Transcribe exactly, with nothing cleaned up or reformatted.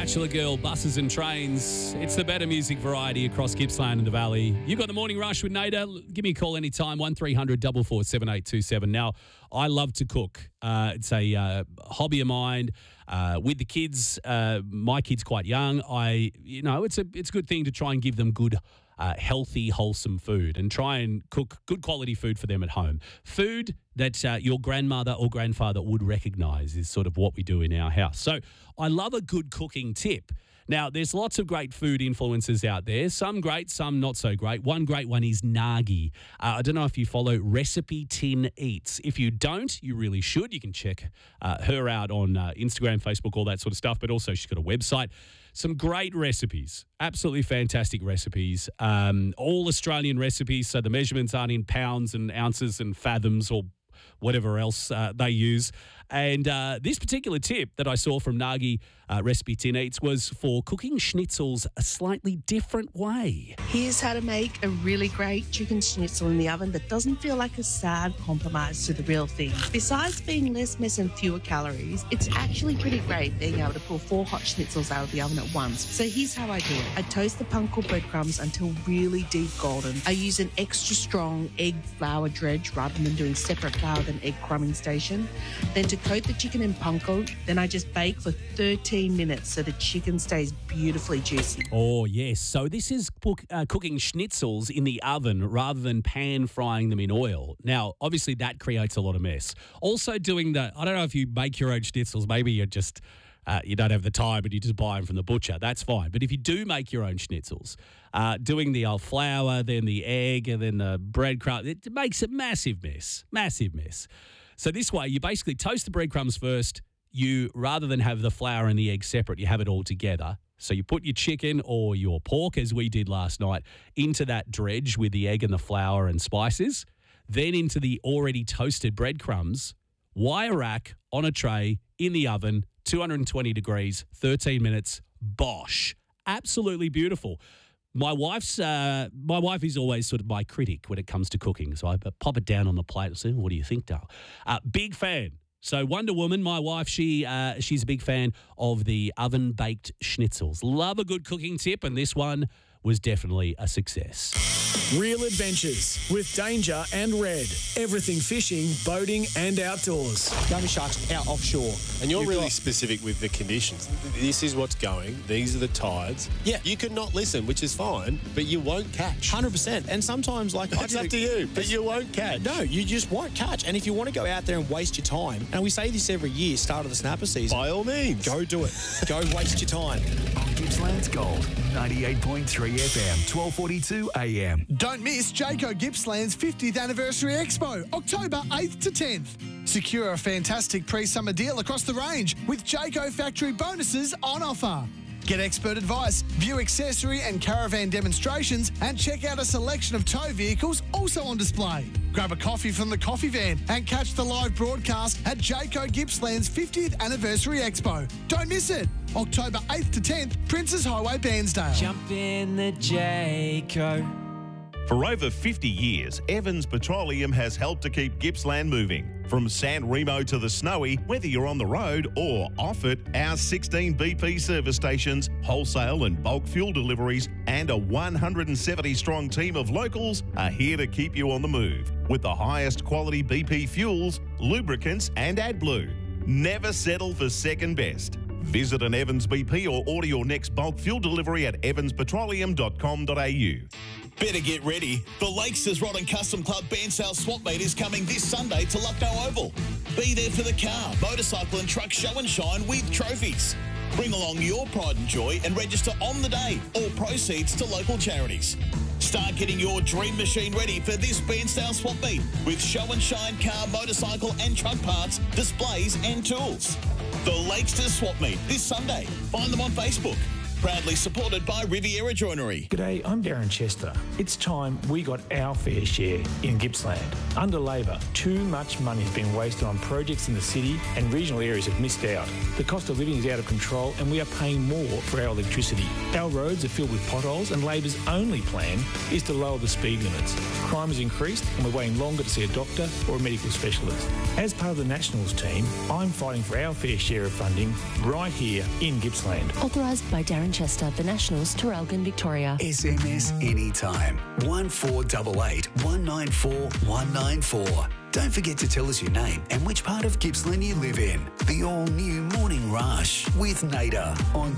Bachelor Girl, Buses and Trains. It's the better music variety across Gippsland and the Valley. You've got the Morning Rush with Nader. Give me a call anytime, one three hundred four four seven eight two seven. Now, I love to cook. Uh, it's a uh, hobby of mine. Uh, with the kids, uh, my kid's quite young. I, you know, it's a it's a good thing to try and give them good, uh, healthy, wholesome food and try and cook good quality food for them at home. Food that uh, your grandmother or grandfather would recognise is sort of what we do in our house. So I love a good cooking tip. Now, there's lots of great food influencers out there. Some great, some not so great. One great one is Nagi. Uh, I don't know if you follow Recipe Tin Eats. If you don't, you really should. You can check uh, her out on uh, Instagram, Facebook, all that sort of stuff. But also she's got a website. Some great recipes, absolutely fantastic recipes. Um, all Australian recipes, so the measurements aren't in pounds and ounces and fathoms or whatever else uh, they use. And uh, this particular tip that I saw from Nagi uh, Recipe Tin Eats was for cooking schnitzels a slightly different way. Here's how to make a really great chicken schnitzel in the oven that doesn't feel like a sad compromise to the real thing. Besides being less mess and fewer calories, it's actually pretty great being able to pull four hot schnitzels out of the oven at once. So here's how I do it. I toast the panko breadcrumbs until really deep golden. I use an extra strong egg flour dredge rather than doing separate flour than egg crumbing station. Then to coat the chicken in panko, then I just bake for thirteen minutes so the chicken stays beautifully juicy. Oh, yes. So this is cook, uh, cooking schnitzels in the oven rather than pan frying them in oil. Now, obviously that creates a lot of mess. Also doing the, I don't know if you make your own schnitzels, maybe you're just, uh, you don't have the time and you just buy them from the butcher. That's fine. But if you do make your own schnitzels, uh, doing the old flour, then the egg, and then the breadcrumb, it makes a massive mess, massive mess. So this way, you basically toast the breadcrumbs first. You, rather than have the flour and the egg separate, you have it all together. So you put your chicken or your pork, as we did last night, into that dredge with the egg and the flour and spices, then into the already toasted breadcrumbs, wire rack on a tray in the oven, two hundred twenty degrees, thirteen minutes, bosh. Absolutely beautiful. My wife's, uh, my wife is always sort of my critic when it comes to cooking. So I pop it down on the plate and say, what do you think, Dale? Uh, big fan. So Wonder Woman, my wife, she uh, she's a big fan of the oven-baked schnitzels. Love a good cooking tip, and this one was definitely a success. Real adventures with Danger and Red. Everything fishing, boating and outdoors. Gummy sharks out offshore. And you're You've really got- specific with the conditions. This is what's going. These are the tides. Yeah. You could not listen, which is fine, but you won't catch. one hundred percent. And sometimes, like, I It's do- up to you, but you won't catch. No, you just won't catch. And if you want to go out there and waste your time, and we say this every year, start of the snapper season, By all means. go do it. Go waste your time. On Gippsland's Gold, ninety-eight point three F M, twelve forty-two A M. Don't miss Jayco Gippsland's fiftieth Anniversary Expo, October eighth to tenth. Secure a fantastic pre-summer deal across the range with Jayco factory bonuses on offer. Get expert advice, view accessory and caravan demonstrations, and check out a selection of tow vehicles also on display. Grab a coffee from the coffee van and catch the live broadcast at Jayco Gippsland's fiftieth Anniversary Expo. Don't miss it. October eighth to tenth, Princes Highway, Bairnsdale. Jump in the Jayco. For over fifty years, Evans Petroleum has helped to keep Gippsland moving. From San Remo to the Snowy, whether you're on the road or off it, our sixteen B P service stations, wholesale and bulk fuel deliveries, and a one hundred seventy strong team of locals are here to keep you on the move with the highest quality B P fuels, lubricants and AdBlue. Never settle for second best. Visit an Evans B P or order your next bulk fuel delivery at evans petroleum dot com dot a u. Better get ready. The Lakes' Rod and Custom Club Bairnsdale Swap Meet is coming this Sunday to Lucknow Oval. Be there for the car, motorcycle and truck show and shine with trophies. Bring along your pride and joy and register on the day. All proceeds to local charities. Start getting your dream machine ready for this Bairnsdale Swap Meet with show and shine car, motorcycle and truck parts, displays and tools. The Lakes' Swap Meet this Sunday. Find them on Facebook. Proudly supported by Riviera Joinery. G'day, I'm Darren Chester. It's time we got our fair share in Gippsland. Under Labor, too much money has been wasted on projects in the city and regional areas have missed out. The cost of living is out of control and we are paying more for our electricity. Our roads are filled with potholes and Labor's only plan is to lower the speed limits. Crime has increased and we're waiting longer to see a doctor or a medical specialist. As part of the Nationals team, I'm fighting for our fair share of funding right here in Gippsland. Authorised by Darren Chester, The Nationals, Terrelgan, Victoria. S M S anytime. one four eight eight, one nine four, one nine four. Don't forget to tell us your name and which part of Gippsland you live in. The all-new Morning Rush with Nader on